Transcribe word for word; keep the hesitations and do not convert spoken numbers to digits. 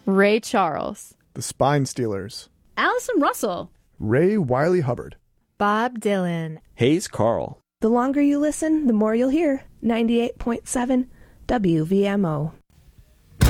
Ray Charles, The Spine Stealers, Allison Russell, Ray Wiley Hubbard, Bob Dylan, Hayes Carl. The longer you listen, the more you'll hear. ninety-eight point seven W V M O.